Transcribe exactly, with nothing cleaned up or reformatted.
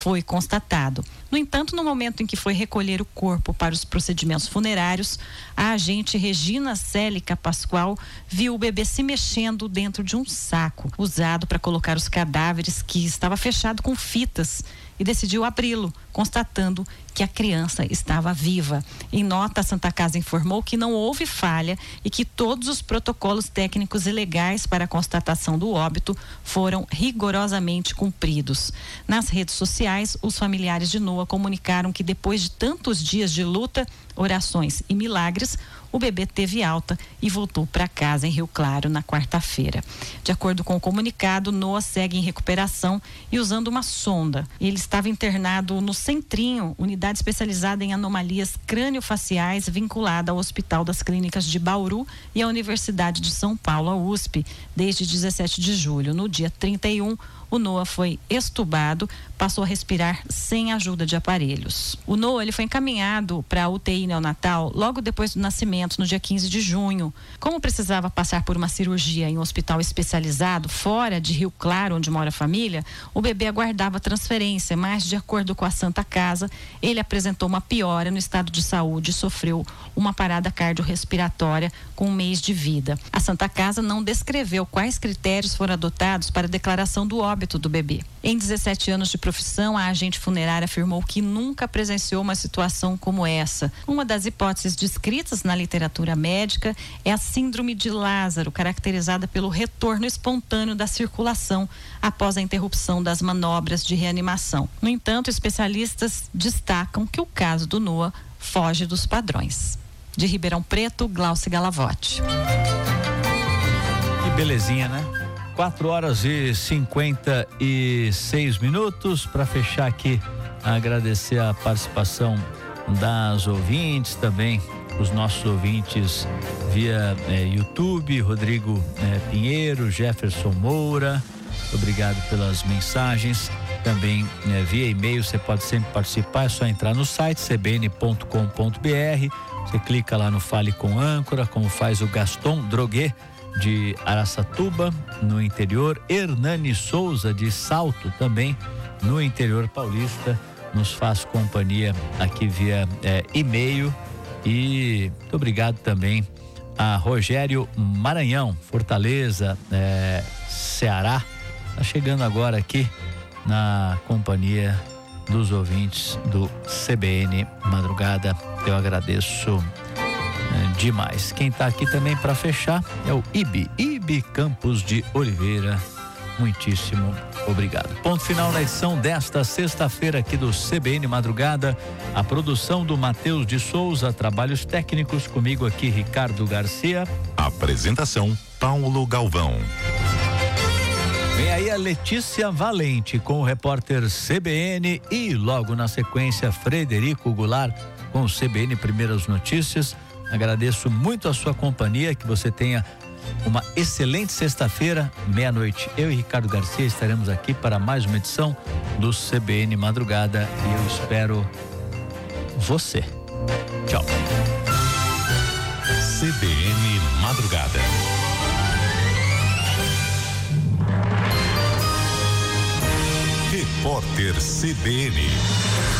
foi constatado. No entanto, no momento em que foi recolher o corpo para os procedimentos funerários, a agente Regina Célica Pascoal viu o bebê se mexendo dentro de um saco usado para colocar os cadáveres, que estava fechado com fitas, e decidiu abri-lo, constatando que a criança estava viva. Em nota, a Santa Casa informou que não houve falha e que todos os protocolos técnicos e legais para a constatação do óbito foram rigorosamente cumpridos. Nas redes sociais, os familiares de Noah comunicaram que depois de tantos dias de luta, orações e milagres, o bebê teve alta e voltou para casa em Rio Claro na quarta-feira. De acordo com o comunicado, Noah segue em recuperação e usando uma sonda. Ele estava internado no Centrinho, unidade especializada em anomalias crâniofaciais, vinculada ao Hospital das Clínicas de Bauru e à Universidade de São Paulo, a U S P, desde dezessete de julho. No dia trinta e um, o Noah foi extubado, passou a respirar sem ajuda de aparelhos. O Noah ele foi encaminhado para a U T I neonatal logo depois do nascimento, no dia quinze de junho. Como precisava passar por uma cirurgia em um hospital especializado fora de Rio Claro, onde mora a família, o bebê aguardava transferência, mas de acordo com a Santa Casa, ele apresentou uma piora no estado de saúde e sofreu uma parada cardiorrespiratória com um mês de vida. A Santa Casa não descreveu quais critérios foram adotados para a declaração do óbito do bebê. Em dezessete anos de profissão, a agente funerária afirmou que nunca presenciou uma situação como essa. Uma das hipóteses descritas na literatura médica é a síndrome de Lázaro, caracterizada pelo retorno espontâneo da circulação após a interrupção das manobras de reanimação. No entanto, especialistas destacam que o caso do Noah foge dos padrões. De Ribeirão Preto, Glauce Galavotti. Que belezinha, né? quatro horas e cinquenta e seis minutos. Para fechar aqui, agradecer a participação das ouvintes, também os nossos ouvintes via eh, YouTube, Rodrigo eh, Pinheiro, Jefferson Moura, obrigado pelas mensagens. Também eh, via e-mail, você pode sempre participar, é só entrar no site c b n ponto com ponto b r, você clica lá no Fale com Âncora, como faz o Gaston Droguet de Araçatuba, no interior. Hernani Souza de Salto, também no interior paulista, nos faz companhia aqui via é, e-mail. E muito obrigado também a Rogério Maranhão, Fortaleza, é, Ceará, tá chegando agora aqui na companhia dos ouvintes do C B N Madrugada. Eu agradeço demais. Quem está aqui também para fechar é o Ibi, Ibi Campos de Oliveira. Muitíssimo obrigado. Ponto final na edição desta sexta-feira aqui do C B N Madrugada. A produção do Matheus de Souza, trabalhos técnicos, comigo aqui Ricardo Garcia. Apresentação Paulo Galvão. Vem aí a Letícia Valente com o repórter C B N e logo na sequência Frederico Goulart com o C B N Primeiras Notícias. Agradeço muito a sua companhia, que você tenha uma excelente sexta-feira, meia-noite. Eu e Ricardo Garcia estaremos aqui para mais uma edição do C B N Madrugada e eu espero você. Tchau. C B N Madrugada. Repórter C B N.